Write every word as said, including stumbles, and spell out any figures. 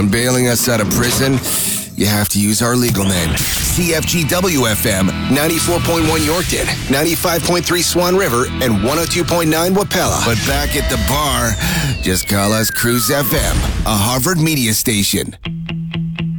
When bailing us out of prison, you have to use our legal name. C F G W F M, ninety-four point one Yorkton, ninety-five point three Swan River, and one oh two point nine Wapella. But back at the bar, just call us Cruise F M, a Harvard media station.